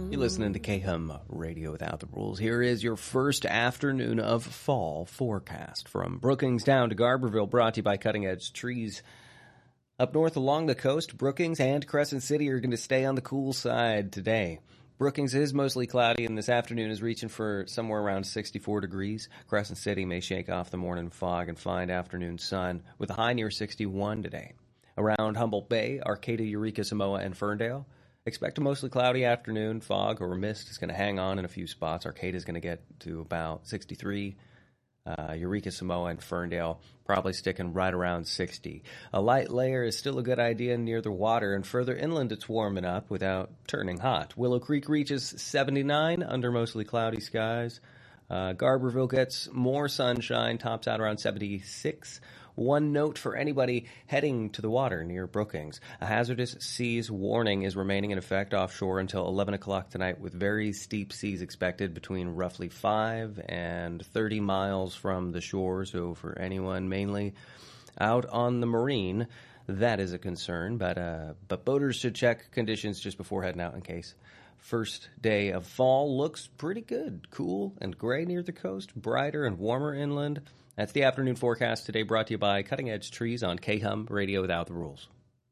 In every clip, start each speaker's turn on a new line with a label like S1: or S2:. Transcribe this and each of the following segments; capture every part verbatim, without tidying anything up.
S1: You're listening to K-Hum Radio Without the Rules. Here is your first afternoon of fall forecast. From Brookings down to Garberville, brought to you by Cutting Edge Trees. Up north along the coast, Brookings and Crescent City are going to stay on the cool side today. Brookings is mostly cloudy, and this afternoon is reaching for somewhere around sixty-four degrees. Crescent City may shake off the morning fog and find afternoon sun with a high near sixty-one today. Around Humboldt Bay, Arcata, Eureka, Samoa, and Ferndale, expect a mostly cloudy afternoon. Fog or mist is going to hang on in a few spots. Arcata is going to get to about sixty-three. Uh, Eureka, Samoa, and Ferndale probably sticking right around sixty. A light layer is still a good idea near the water, and further inland it's warming up without turning hot. Willow Creek reaches seventy-nine under mostly cloudy skies. Uh, Garberville gets more sunshine, tops out around seventy-six. One note for anybody heading to the water near Brookings. A hazardous seas warning is remaining in effect offshore until eleven o'clock tonight, with very steep seas expected between roughly five and thirty miles from the shore. So for anyone mainly out on the marine, that is a concern. But, uh, but boaters should check conditions just before heading out in case. First day of fall looks pretty good. Cool and gray near the coast, brighter and warmer inland. That's the afternoon forecast today, brought to you by Cutting Edge Trees on K-Hum Radio Without the Rules.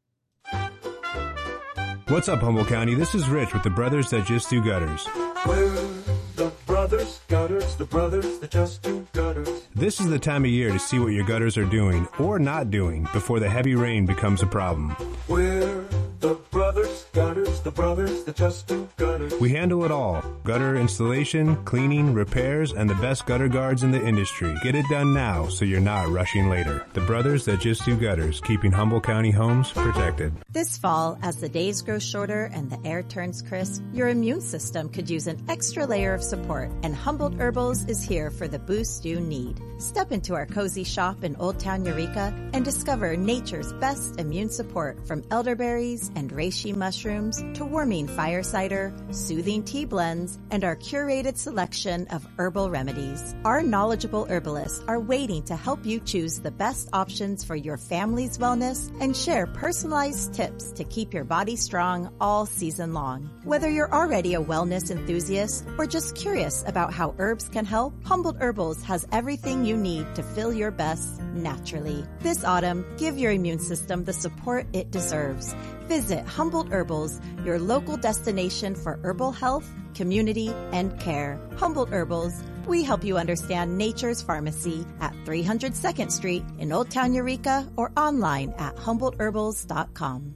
S2: What's up, Humboldt County? This is Rich with the Brothers That Just Do Gutters.
S3: We're the Brothers Gutters, the Brothers That Just Do Gutters.
S2: This is the time of year to see what your gutters are doing or not doing before the heavy rain becomes a problem.
S3: We're the Brothers Gutters, the Brothers That Just Do Gutters.
S2: We handle it all. Gutter installation, cleaning, repairs, and the best gutter guards in the industry. Get it done now so you're not rushing later. The Brothers That Just Do Gutters, keeping Humboldt County homes protected.
S4: This fall, as the days grow shorter and the air turns crisp, your immune system could use an extra layer of support, and Humboldt Herbals is here for the boost you need. Step into our cozy shop in Old Town Eureka and discover nature's best immune support, from elderberries and reishi mushrooms to warming fire cider, soothing tea blends, and our curated selection of herbal remedies. Our knowledgeable herbalists are waiting to help you choose the best options for your family's wellness and share personalized tips to keep your body strong all season long. Whether you're already a wellness enthusiast or just curious about how herbs can help, Humboldt Herbals has everything you need to feel your best naturally. This autumn, give your immune system the support it deserves. Visit Humboldt Herbals, your local destination for herbal health, community, and care. Humboldt Herbals, we help you understand nature's pharmacy at three hundred second Street in Old Town Eureka or online at humboldt herbals dot com.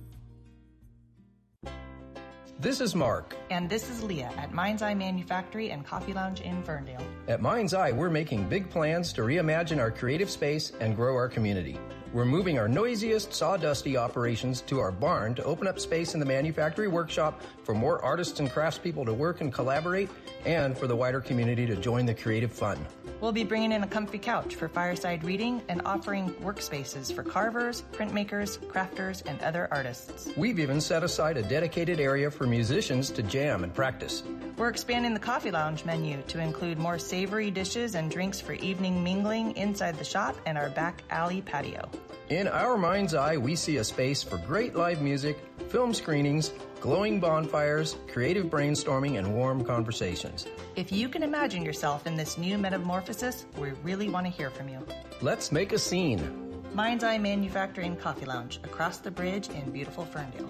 S5: This is Mark.
S6: And this is Leah at Mind's Eye Manufactory and Coffee Lounge in Ferndale.
S5: At Mind's Eye, we're making big plans to reimagine our creative space and grow our community. We're moving our noisiest, sawdusty operations to our barn to open up space in the manufactory workshop for more artists and craftspeople to work and collaborate, and for the wider community to join the creative fun.
S6: We'll be bringing in a comfy couch for fireside reading and offering workspaces for carvers, printmakers, crafters, and other artists.
S5: We've even set aside a dedicated area for musicians to jam and practice.
S6: We're expanding the Coffee Lounge menu to include more savory dishes and drinks for evening mingling inside the shop and our back alley patio.
S5: In our Mind's Eye, we see a space for great live music, film screenings, glowing bonfires, creative brainstorming, and warm conversations.
S6: If you can imagine yourself in this new metamorphosis, we really want to hear from you.
S5: Let's make a scene.
S6: Mind's Eye Manufacturing Coffee Lounge, across the bridge in beautiful Ferndale.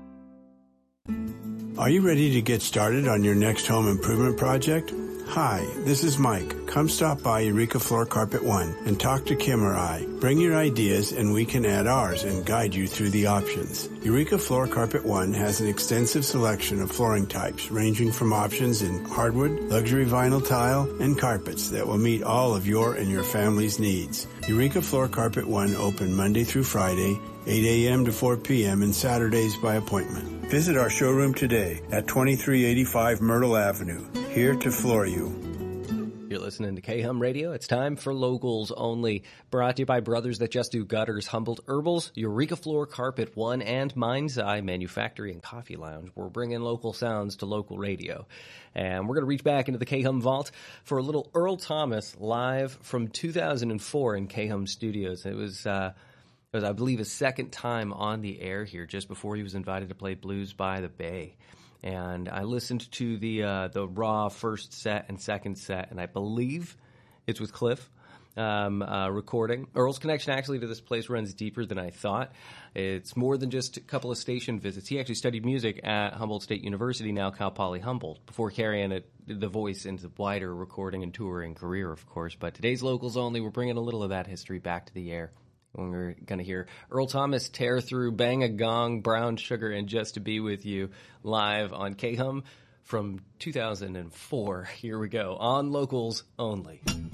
S7: Are you ready to get started on your next home improvement project? Hi, this is Mike. Come stop by Eureka Floor Carpet One and talk to Kim or I. Bring your ideas and we can add ours and guide you through the options. Eureka Floor Carpet One has an extensive selection of flooring types ranging from options in hardwood, luxury vinyl tile, and carpets that will meet all of your and your family's needs. Eureka Floor Carpet One open Monday through Friday, eight a.m. to four p.m. and Saturdays by appointment. Visit our showroom today at twenty-three eighty-five Myrtle Avenue. Here to floor you.
S1: You're listening to K-Hum Radio. It's time for Locals Only. Brought to you by Brothers That Just Do Gutters, Humboldt Herbals, Eureka Floor Carpet One, and Mind's Eye Manufacturing and Coffee Lounge. We're bringing local sounds to local radio. And we're going to reach back into the K-Hum vault for a little Earl Thomas live from two thousand four in K-Hum Studios. It was... Uh, It was, I believe, his second time on the air here, just before he was invited to play Blues by the Bay. And I listened to the uh, the raw first set and second set, and I believe it's with Cliff um, uh, recording. Earl's connection actually to this place runs deeper than I thought. It's more than just a couple of station visits. He actually studied music at Humboldt State University, now Cal Poly Humboldt, before carrying it, the voice into wider recording and touring career, of course. But today's Locals Only, we're bringing a little of that history back to the air. When we're going to hear Earl Thomas tear through Bang a Gong, Brown Sugar, and Just to Be With You live on K-Hum from two thousand four. Here we go, on Locals Only.